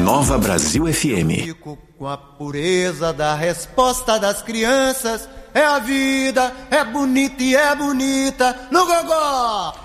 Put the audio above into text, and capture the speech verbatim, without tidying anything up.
Nova Brasil F M. Fico com a pureza da resposta das crianças. É a vida, é bonita e é bonita no gogó.